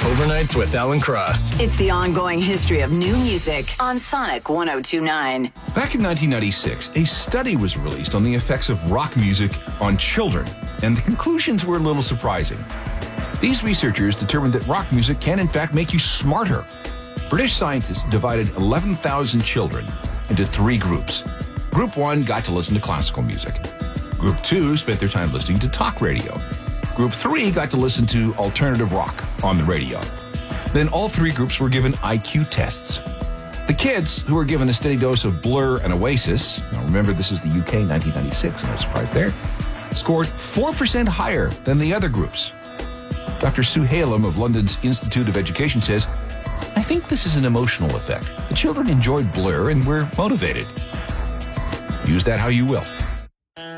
Overnights with Alan Cross. It's the ongoing history of new music on Sonic 102.9. Back in 1996, a study was released on the effects of rock music on children, and the conclusions were a little surprising. These researchers determined that rock music can, in fact, make you smarter. British scientists divided 11,000 children into 3 groups. Group 1 got to listen to classical music. Group 2 spent their time listening to talk radio. Group 3 got to listen to alternative rock on the radio. Then all 3 groups were given IQ tests. The kids, who were given a steady dose of Blur and Oasis, now remember this is the UK 1996, no surprise there, scored 4% higher than the other groups. Dr. Sue Halem of London's Institute of Education says, "I think this is an emotional effect. The children enjoyed Blur and were motivated." Use that how you will.